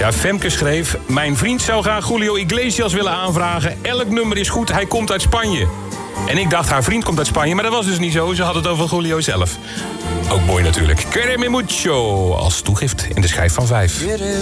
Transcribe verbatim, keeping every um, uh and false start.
Ja, Femke schreef... Mijn vriend zou graag Julio Iglesias willen aanvragen. Elk nummer is goed, hij komt uit Spanje. En ik dacht, haar vriend komt uit Spanje, maar dat was dus niet zo. Ze had het over Julio zelf. Ook mooi natuurlijk. Quereme mucho als toegift in de schijf van vijf.